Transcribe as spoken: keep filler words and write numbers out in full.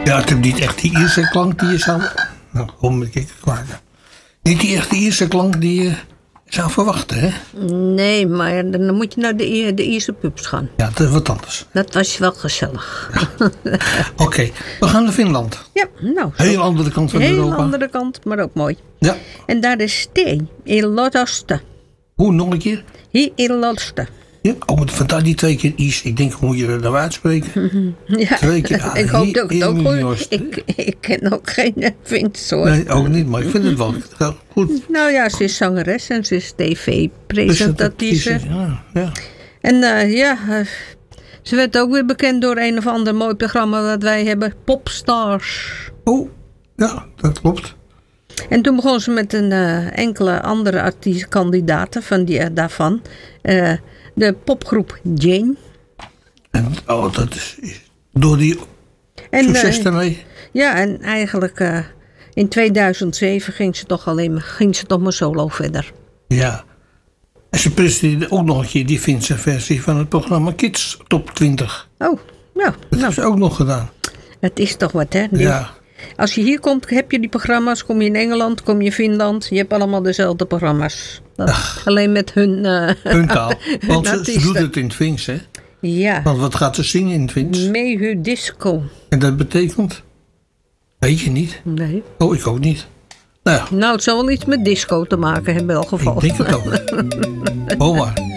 Ja, het is niet echt die Ierse klank die je zou... Nou, kom ik kwaad. Niet die echt die Ierse klank die je zou verwachten, hè? Nee, maar dan moet je naar de, de Ierse pubs gaan. Ja, dat is wat anders. Dat was wel gezellig. Ja. Oké, okay, we gaan naar Finland. Ja, nou. Heel andere kant van heel Europa. Heel andere kant, maar ook mooi. Ja. En daar is thee. Illodosta. Hoe, nog een keer? Hi Illodosta. Ja, oh, vandaar die twee keer is. Ik denk, hoe moet je dat uitspreken? Ja, twee keer. Ah, ik hoop dat het ook goed. Ik, ik ken ook geen Fins hoor. Nee, ook niet, maar ik vind het wel goed. Nou ja, ze is zangeres en ze is tv-presentatrice. Ja, ja. En uh, ja, uh, ze werd ook weer bekend door een of ander mooi programma dat wij hebben. Popstars. Oh, ja, dat klopt. En toen begon ze met een uh, enkele andere artiestkandidaten van die, uh, daarvan. Uh, de popgroep Jane. En, oh, dat is door die en, succes daarmee. Uh, ja, en eigenlijk uh, in tweeduizend zeven ging ze toch alleen ging ze toch maar solo verder. Ja. En ze presenteerde ook nog een keer die Finse versie van het programma Kids Top twintig. Oh, ja. Dat nou, hebben ze ook nog gedaan. Het is toch wat, hè? Ja. Als je hier komt, heb je die programma's. Kom je in Engeland, kom je in Finland. Je hebt allemaal dezelfde programma's. Dat, alleen met hun... Uh, hun taal. Want ze, ze doet het in het Fins, hè? Ja. Want wat gaat ze zingen in het Fins? Mehu disco. En dat betekent? Weet je niet? Nee. Oh, ik ook niet. Nou, ja. Nou, het zal wel iets met disco te maken hebben in elk geval. Ik denk het ook. Oh, maar.